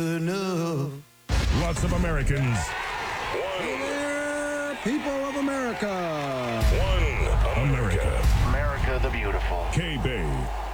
Lots of Americans. Hey there, people of America. One America. America the Beautiful. K-Bay.